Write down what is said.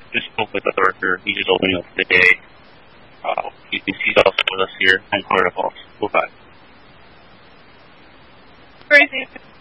just spoke with the worker. He just opened up today. He's also with us here on Florida Pulse. Goodbye. Crazy.